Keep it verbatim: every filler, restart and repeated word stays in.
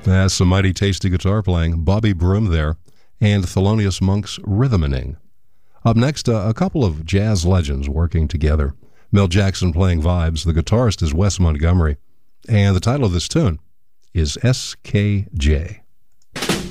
That's some mighty tasty guitar playing. Bobby Broom there, and Thelonious Monk's Rhythmaning. Up next, uh, a couple of jazz legends working together. Mel Jackson playing vibes. The guitarist is Wes Montgomery. And the title of this tune is S K J.